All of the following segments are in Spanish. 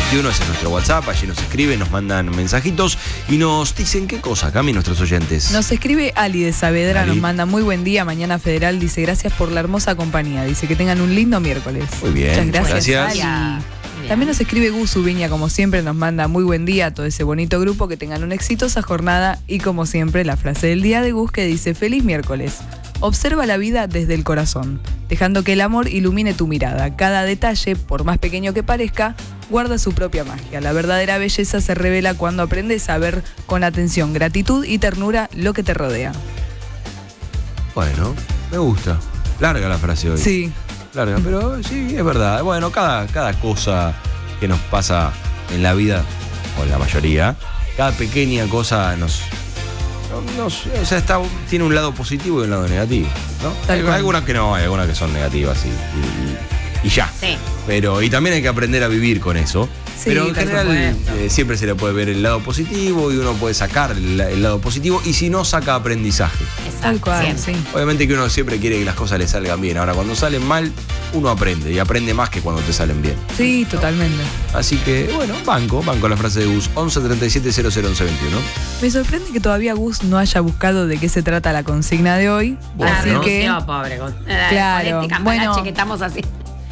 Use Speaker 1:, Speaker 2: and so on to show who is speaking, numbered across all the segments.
Speaker 1: 1131, ese es nuestro WhatsApp, allí nos escriben, nos mandan mensajitos y nos dicen qué cosa, Cami, nuestros oyentes.
Speaker 2: Nos escribe Ali de Saavedra,
Speaker 1: Ali.
Speaker 2: nos manda muy buen día, mañana federal, dice gracias por la hermosa compañía, dice que tengan un lindo miércoles.
Speaker 1: Muy bien,
Speaker 2: muchas gracias.
Speaker 1: gracias.
Speaker 2: Ali. También nos escribe Gus Ubiña, como siempre, nos manda muy buen día a todo ese bonito grupo, que tengan una exitosa jornada y como siempre la frase del día de Gus que dice feliz miércoles. Observa la vida desde el corazón, dejando que el amor ilumine tu mirada. Cada detalle, por más pequeño que parezca, guarda su propia magia. La verdadera belleza se revela cuando aprendes a ver con atención, gratitud y ternura lo que te rodea.
Speaker 1: Bueno, me gusta. Larga la frase hoy.
Speaker 2: Sí.
Speaker 1: Larga, pero sí, es verdad. Bueno, cada cosa que nos pasa en la vida, o la mayoría, cada pequeña cosa o sea, tiene un lado positivo y un lado negativo, ¿no? Hay algunas que no, hay algunas que son negativas y ya.
Speaker 3: Sí.
Speaker 1: Y también hay que aprender a vivir con eso.
Speaker 2: Sí,
Speaker 1: pero en
Speaker 2: por
Speaker 1: general siempre se le puede ver el lado positivo y uno puede sacar el lado positivo y si no, saca aprendizaje.
Speaker 3: Exacto.
Speaker 2: Tal cual,
Speaker 3: Siempre.
Speaker 2: sí.
Speaker 1: Obviamente que uno siempre quiere que las cosas le salgan bien. Ahora, cuando salen mal, uno aprende y aprende más que cuando te salen bien.
Speaker 2: Sí, totalmente.
Speaker 1: Así que, bueno, banco la frase de Gus. 11 37 00 11 21.
Speaker 2: Me sorprende que todavía Gus no haya buscado de qué se trata la consigna de hoy.
Speaker 1: Bueno,
Speaker 2: así
Speaker 1: ¿no?
Speaker 2: que,
Speaker 3: Pobre.
Speaker 2: Claro,
Speaker 3: Con este
Speaker 2: bueno.
Speaker 3: cambalache que estamos así.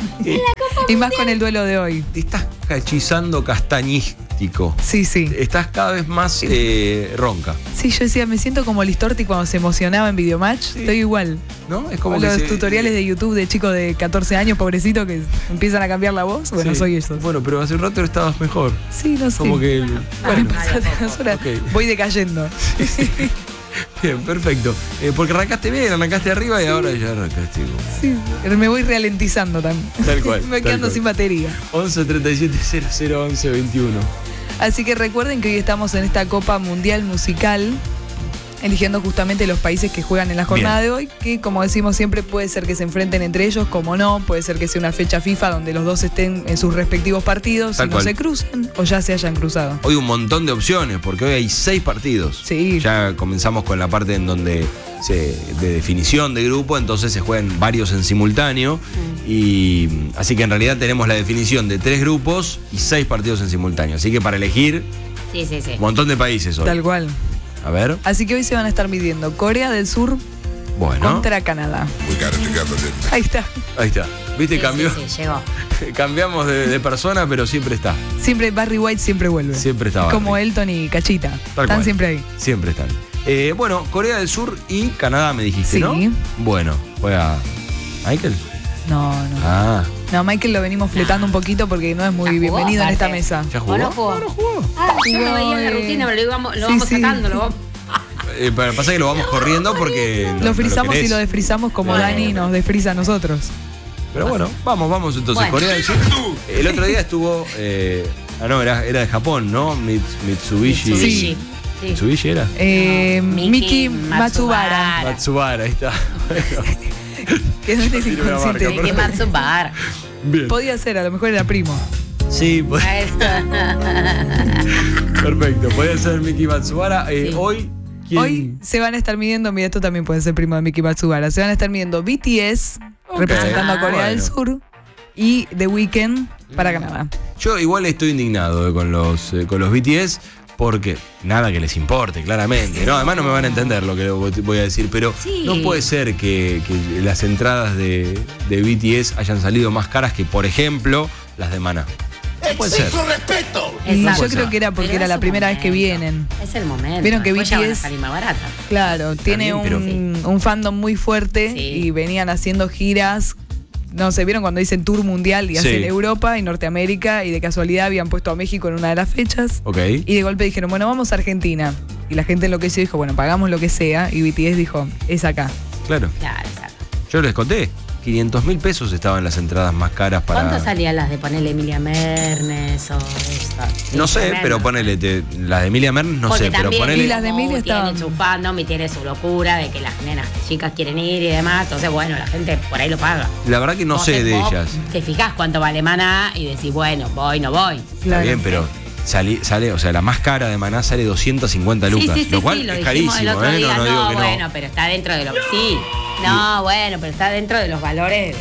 Speaker 2: y más con el duelo de hoy.
Speaker 1: Te estás cachizando castañístico.
Speaker 2: Sí, sí.
Speaker 1: Estás cada vez más ronca,
Speaker 2: Sí, yo decía, me siento como Listorti cuando se emocionaba en Videomatch.
Speaker 1: Sí.
Speaker 2: Estoy igual.
Speaker 1: ¿no? Es
Speaker 2: Como
Speaker 1: como que
Speaker 2: los tutoriales de YouTube de chicos de 14 años, pobrecito, que empiezan a cambiar la voz. Bueno,
Speaker 1: Sí.
Speaker 2: soy eso.
Speaker 1: Bueno, pero hace un rato estabas mejor.
Speaker 2: Sí, no sé.
Speaker 1: Como que...
Speaker 2: Bueno, pasaron las horas,
Speaker 1: Ok.
Speaker 2: voy decayendo.
Speaker 1: Bien, perfecto. Porque arrancaste bien, arrancaste arriba y ahora ya arrancaste.
Speaker 2: Sí, me voy ralentizando también.
Speaker 1: Tal cual,
Speaker 2: Me voy
Speaker 1: tal
Speaker 2: quedando
Speaker 1: cual.
Speaker 2: sin batería.
Speaker 1: 11 37 00 11 21.
Speaker 2: Así que recuerden que hoy estamos en esta Copa Mundial Musical, eligiendo justamente los países que juegan en la jornada de hoy, que como decimos siempre puede ser que se enfrenten entre ellos, como no, puede ser que sea una fecha FIFA donde los dos estén en sus respectivos partidos
Speaker 1: Tal
Speaker 2: y no
Speaker 1: cual.
Speaker 2: se crucen o ya se hayan cruzado.
Speaker 1: Hoy un montón de opciones, porque hoy hay 6 partidos.
Speaker 2: Sí.
Speaker 1: Ya comenzamos con la parte en donde de definición de grupo, entonces se juegan varios en simultáneo. Y así que en realidad tenemos la definición de 3 grupos y 6 partidos en simultáneo. Así que para elegir,
Speaker 3: Sí.
Speaker 1: un montón de países hoy.
Speaker 2: Tal cual.
Speaker 1: A ver,
Speaker 2: Así que hoy se van a estar midiendo Corea del Sur
Speaker 1: bueno.
Speaker 2: contra Canadá. Ahí está.
Speaker 1: Ahí está. ¿Viste?
Speaker 3: Sí,
Speaker 1: Cambió.
Speaker 3: sí, llegó.
Speaker 1: Cambiamos de persona, pero siempre está.
Speaker 2: Siempre Barry White siempre vuelve.
Speaker 1: Siempre está
Speaker 2: Es como
Speaker 1: Barry.
Speaker 2: Elton y Cachita.
Speaker 1: Tal
Speaker 2: Están
Speaker 1: cual.
Speaker 2: siempre ahí.
Speaker 1: Siempre están. Bueno, Corea del Sur y Canadá me dijiste,
Speaker 2: Sí.
Speaker 1: ¿no? Bueno, juega Michael.
Speaker 2: No.
Speaker 1: Ah,
Speaker 2: No, Michael lo venimos fletando un poquito porque no es muy
Speaker 3: Ya jugó,
Speaker 2: bienvenido en esta
Speaker 3: aparte.
Speaker 2: mesa.
Speaker 1: ¿ya jugó?
Speaker 3: ¿O no jugó?
Speaker 1: No jugó.
Speaker 3: Yo lo veía en la rutina, pero lo vamos
Speaker 2: Sí.
Speaker 3: sacando. Lo vamos...
Speaker 1: Pero pasa que lo vamos corriendo porque.
Speaker 2: Lo frizamos
Speaker 1: querés.
Speaker 2: y lo desfrizamos como
Speaker 3: Bueno.
Speaker 2: Dani nos desfriza a nosotros.
Speaker 1: Pero bueno, vamos entonces.
Speaker 3: Bueno.
Speaker 1: Corea del Sur. El otro día estuvo. No, era de Japón, ¿no? Mitsubishi.
Speaker 3: Sí.
Speaker 1: ¿Mitsubishi era?
Speaker 2: Miki Matsubara.
Speaker 1: Matsubara, ahí está. Bueno,
Speaker 2: Que no es del
Speaker 1: Tiene una marca,
Speaker 2: inconsciente.
Speaker 3: Miki Matsubara.
Speaker 1: bien.
Speaker 2: Podía ser, a lo mejor era primo.
Speaker 1: Sí, perfecto. Podía ser Miki Matsubara.
Speaker 3: Sí.
Speaker 1: Hoy, ¿quién?
Speaker 2: Hoy se van a estar midiendo, mira, esto también puede ser primo de Miki Matsubara. Se van a estar midiendo BTS, representando a Corea del Sur, y The Weeknd para Canadá.
Speaker 1: Yo igual estoy indignado con los BTS. Porque nada que les importe, claramente. No, además no me van a entender lo que voy a decir, pero
Speaker 3: Sí.
Speaker 1: no puede ser que las entradas de BTS hayan salido más caras que, por ejemplo, las de Maná. No puede ser.
Speaker 2: Y
Speaker 3: Exacto.
Speaker 2: yo creo que era porque
Speaker 3: Pero
Speaker 2: era
Speaker 3: es
Speaker 2: la
Speaker 3: un
Speaker 2: primera vez que
Speaker 3: momento.
Speaker 2: vienen.
Speaker 3: Es el momento.
Speaker 2: Vieron que
Speaker 3: Después ya van a
Speaker 2: BTS
Speaker 3: salir más baratas.
Speaker 2: Claro, tiene
Speaker 1: bien, pero-
Speaker 2: un fandom muy fuerte
Speaker 3: Sí.
Speaker 2: y venían haciendo giras. No sé, vieron cuando dicen tour mundial y
Speaker 1: Sí.
Speaker 2: hacen Europa y Norteamérica y de casualidad habían puesto a México en una de las fechas.
Speaker 1: Ok.
Speaker 2: Y de golpe dijeron, bueno, vamos a Argentina. Y la gente enloqueció y dijo, bueno, pagamos lo que sea. Y BTS dijo, es acá.
Speaker 1: Claro.
Speaker 3: Claro, exacto.
Speaker 1: Yo les conté. 500.000 pesos estaban las entradas más caras para.
Speaker 3: ¿Cuánto salían las de ponerle Emilia Mernes o esta?
Speaker 1: No sé,
Speaker 3: Tremendo.
Speaker 1: pero ponele. Las de Emilia Mernes, no
Speaker 3: Porque
Speaker 1: sé, pero
Speaker 3: también
Speaker 1: ponele.
Speaker 2: Y las de Emilia
Speaker 3: tiene
Speaker 2: estaban-
Speaker 3: su fandom y tiene su locura de que las nenas chicas quieren ir y demás. Entonces, bueno, la gente por ahí lo paga.
Speaker 1: La verdad que no
Speaker 3: Vos
Speaker 1: sé de
Speaker 3: vos
Speaker 1: ellas.
Speaker 3: Te fijás cuánto vale Maná y decís, bueno, voy, no voy.
Speaker 1: Está bien, pero sale, o sea, la más cara de Maná sale 250 lucas. lo cual
Speaker 3: lo
Speaker 1: es
Speaker 3: dijimos el
Speaker 1: carísimo,
Speaker 3: otro día.
Speaker 1: No digo que
Speaker 3: bueno,
Speaker 1: no.
Speaker 3: pero está dentro de lo que sí. No, bueno, pero está dentro de los valores.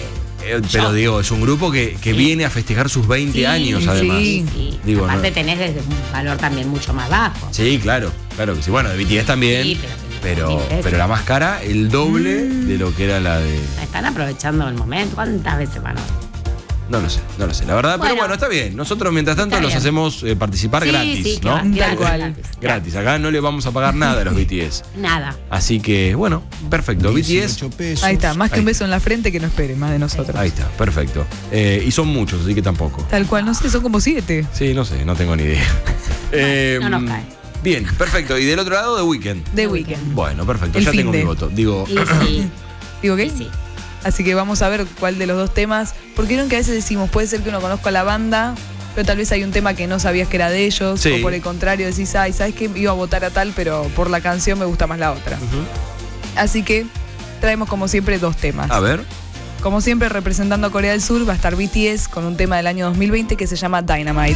Speaker 1: pero digo, es un grupo que viene a festejar sus 20 años, además.
Speaker 3: Sí.
Speaker 1: Digo,
Speaker 3: aparte
Speaker 1: ¿no?
Speaker 3: tenés desde un valor también mucho más bajo.
Speaker 1: Sí, claro que sí. Bueno, de BTS también.
Speaker 3: Sí,
Speaker 1: pero la más cara, el doble de lo que era la de.
Speaker 3: Están aprovechando el momento. ¿Cuántas veces van a
Speaker 1: No lo sé, la verdad. Pero bueno, está bien. Nosotros, mientras tanto,
Speaker 3: Está
Speaker 1: los
Speaker 3: bien.
Speaker 1: hacemos participar gratis,
Speaker 3: sí,
Speaker 1: ¿no?
Speaker 2: Tal cual.
Speaker 1: Gratis. Acá no le vamos a pagar nada a los BTS.
Speaker 3: Nada.
Speaker 1: Así que, bueno, perfecto. BTS.
Speaker 2: Ahí está, más que
Speaker 1: Ahí
Speaker 2: un beso en la frente que no espere más de nosotros.
Speaker 1: Ahí está, perfecto. Y son muchos, así que tampoco.
Speaker 2: Tal cual, no sé, son como 7.
Speaker 1: Sí, no sé, no tengo ni idea.
Speaker 3: No nos cae.
Speaker 1: Bien, perfecto. Y del otro lado, The Weeknd.
Speaker 2: The Weeknd.
Speaker 1: Bueno, perfecto.
Speaker 2: El
Speaker 1: Ya tengo
Speaker 2: finde.
Speaker 1: mi voto. Digo,
Speaker 3: Y sí.
Speaker 2: ¿Digo qué?
Speaker 3: Y sí.
Speaker 2: Así que vamos a ver cuál de los dos temas. Porque vieron que a veces decimos, puede ser que uno conozca la banda, pero tal vez hay un tema que no sabías que era de ellos.
Speaker 1: Sí.
Speaker 2: O por el contrario decís, ay, ¿sabes qué? Iba a votar a tal, pero por la canción me gusta más la otra. Así que traemos como siempre dos temas.
Speaker 1: a ver.
Speaker 2: Como siempre, representando a Corea del Sur, va a estar BTS con un tema del año 2020 que se llama Dynamite.